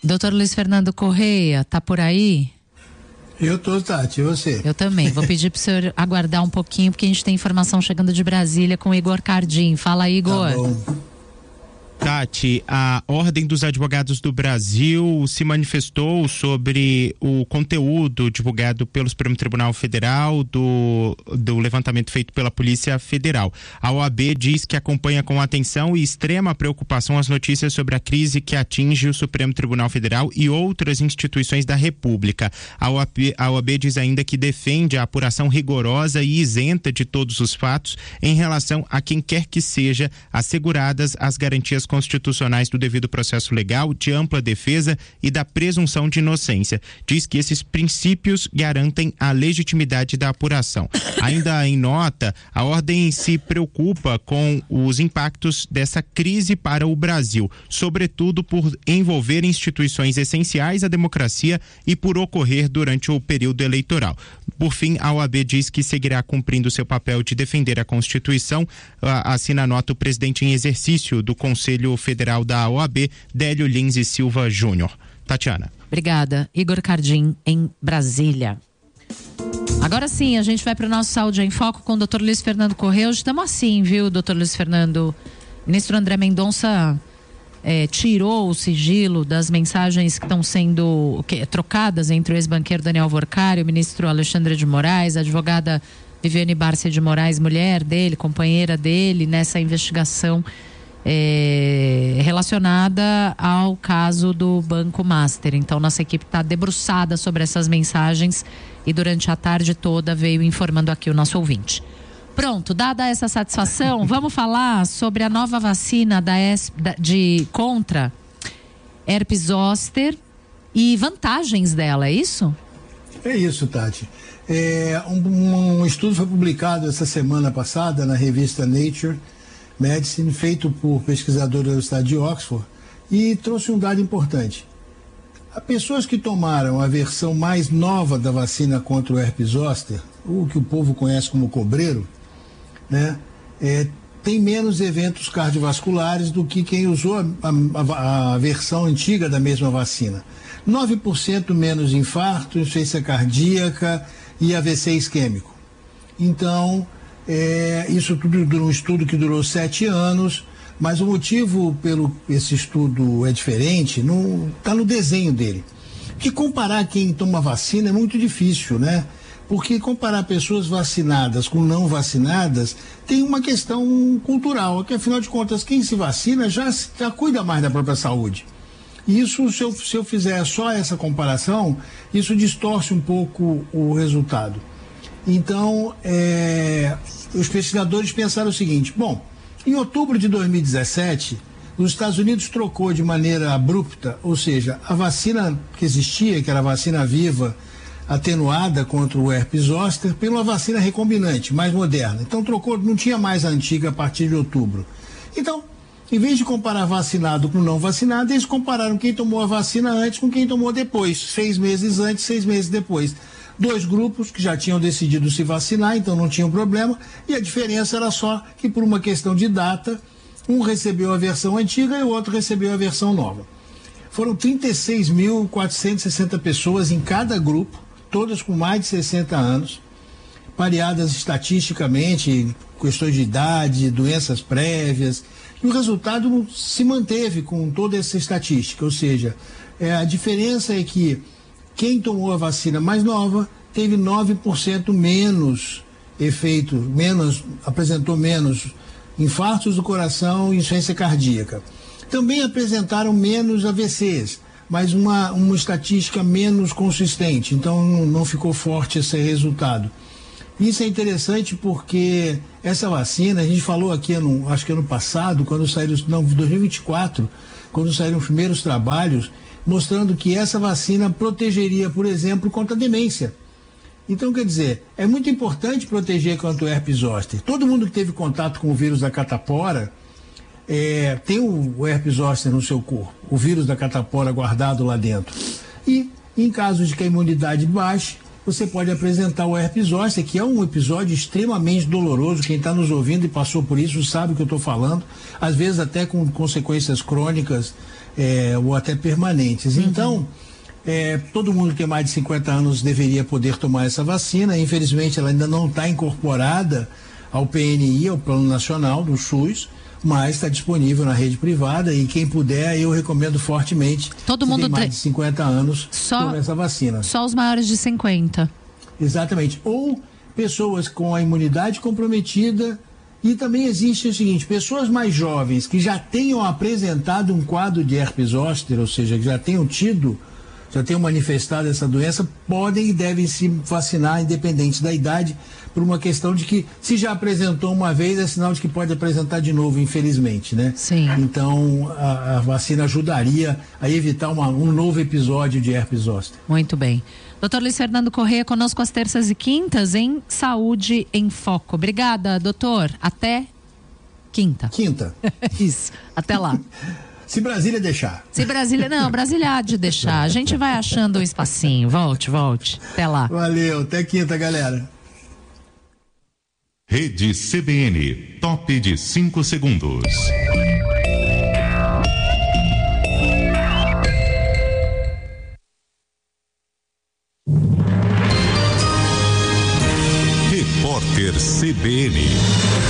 Doutor Luiz Fernando Correia, tá por aí? Eu tô, Tati, e você? Eu também. Vou pedir pro senhor aguardar um pouquinho, porque a gente tem informação chegando de Brasília com o Igor Cardim. Fala, Igor. Tá bom. Tati, a Ordem dos Advogados do Brasil se manifestou sobre o conteúdo divulgado pelo Supremo Tribunal Federal do levantamento feito pela Polícia Federal. A OAB diz que acompanha com atenção e extrema preocupação as notícias sobre a crise que atinge o Supremo Tribunal Federal e outras instituições da República. A OAB diz ainda que defende a apuração rigorosa e isenta de todos os fatos em relação a quem quer que seja, asseguradas as garantias constitucionais do devido processo legal, de ampla defesa e da presunção de inocência. Diz que esses princípios garantem a legitimidade da apuração. Ainda em nota, a ordem se preocupa com os impactos dessa crise para o Brasil, sobretudo por envolver instituições essenciais à democracia e por ocorrer durante o período eleitoral. Por fim, a OAB diz que seguirá cumprindo seu papel de defender a Constituição. Assina a nota o presidente em exercício do Conselho Federal da OAB, Délio Lins e Silva Júnior. Tatiana. Obrigada. Igor Cardim, em Brasília. Agora sim, a gente vai para o nosso Saúde em Foco com o Dr. Luiz Fernando Correia. Hoje estamos assim, viu, Dr. Luiz Fernando? O ministro André Mendonça tirou o sigilo das mensagens que estão sendo trocadas entre o ex-banqueiro Daniel Alvorcari, o ministro Alexandre de Moraes, a advogada Viviane Bárcia de Moraes, mulher dele, companheira dele, nessa investigação relacionada ao caso do Banco Master. Então, nossa equipe está debruçada sobre essas mensagens e durante a tarde toda veio informando aqui o nosso ouvinte. Pronto, dada essa satisfação, vamos falar sobre a nova vacina contra herpes zoster e vantagens dela, é isso? É isso, Tati. Um estudo foi publicado essa semana passada na revista Nature Medicine, feito por pesquisadores da Universidade de Oxford, e trouxe um dado importante. As pessoas que tomaram a versão mais nova da vacina contra o herpes zoster, o que o povo conhece como cobreiro, né, tem menos eventos cardiovasculares do que quem usou a versão antiga da mesma vacina. 9% menos infarto, insuficiência cardíaca e AVC isquêmico. Então, isso tudo durou um estudo que durou 7 anos, mas o motivo pelo esse estudo é diferente, está no desenho dele. Porque comparar quem toma vacina é muito difícil, né? Porque comparar pessoas vacinadas com não vacinadas tem uma questão cultural, que afinal de contas quem se vacina já cuida mais da própria saúde. E isso, se eu fizer só essa comparação, isso distorce um pouco o resultado. Então, os pesquisadores pensaram o seguinte: bom, em outubro de 2017, os Estados Unidos trocou de maneira abrupta, ou seja, a vacina que existia, que era a vacina viva atenuada contra o herpes zoster, pela vacina recombinante, mais moderna. Então trocou, não tinha mais a antiga a partir de outubro. Então, em vez de comparar vacinado com não vacinado, eles compararam quem tomou a vacina antes com quem tomou depois, 6 meses antes, 6 meses depois. 2 grupos que já tinham decidido se vacinar, então não tinham problema, e a diferença era só que por uma questão de data, um recebeu a versão antiga e o outro recebeu a versão nova. Foram 36.460 pessoas em cada grupo, todas com mais de 60 anos, pareadas estatisticamente, questões de idade, doenças prévias, e o resultado se manteve com toda essa estatística, ou seja, a diferença é que quem tomou a vacina mais nova teve 9% menos efeito, apresentou menos infartos do coração e insuficiência cardíaca. Também apresentaram menos AVCs, mas uma estatística menos consistente, então não ficou forte esse resultado. Isso é interessante porque essa vacina, a gente falou aqui, acho que ano passado, quando saíram, 2024, quando saíram os primeiros trabalhos, mostrando que essa vacina protegeria, por exemplo, contra a demência. Então, quer dizer, é muito importante proteger contra o herpes zoster. Todo mundo que teve contato com o vírus da catapora tem o herpes zoster no seu corpo, o vírus da catapora guardado lá dentro. E, em caso de que a imunidade baixe, você pode apresentar o herpes zoster, que é um episódio extremamente doloroso. Quem está nos ouvindo e passou por isso sabe o que eu estou falando, às vezes até com consequências crônicas ou até permanentes. Então, todo mundo que tem mais de 50 anos deveria poder tomar essa vacina. Infelizmente, ela ainda não está incorporada ao PNI, ao Plano Nacional do SUS, mas está disponível na rede privada, e quem puder, eu recomendo fortemente. Todo mundo tem mais de 50 anos tomar essa vacina. Só os maiores de 50. Exatamente. Ou pessoas com a imunidade comprometida. E também existe o seguinte: pessoas mais jovens que já tenham apresentado um quadro de herpes zoster, ou seja, que já tenham manifestado essa doença, podem e devem se vacinar, independente da idade, por uma questão de que, se já apresentou uma vez, é sinal de que pode apresentar de novo, infelizmente, né? Sim. Então, a vacina ajudaria a evitar um novo episódio de herpes zoster. Muito bem. Doutor Luiz Fernando Corrêa, conosco às terças e quintas em Saúde em Foco. Obrigada, doutor. Até quinta. Isso. Até lá. Se Brasília deixar. Não, Brasília há de deixar. A gente vai achando um espacinho. Volte. Até lá. Valeu, até quinta, galera. Rede CBN, top de 5 segundos. Repórter CBN.